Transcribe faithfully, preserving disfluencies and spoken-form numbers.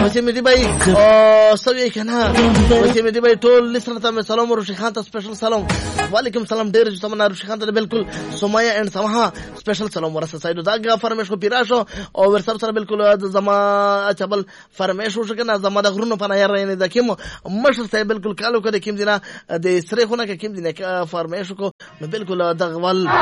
وسی مې دی بای او سوي کنه وسی مې دی بای ټول لسره ته سلام ورشي خان ته سپیشل سلام وعلیکم سلام ډیر زمنا ورشي خان ته بالکل سومایا اند سمها سپیشل سلام ورسه سایدو دا فرمایش کو پیراشو او ور سره بالکل زما چبل فرمایش وشو کنه زما د غرونو په نه رینه د کیم مشر ته بالکل کالو کده کیم دینا د سره خونه کې کیم دینا فرمایش کو بالکل د غوال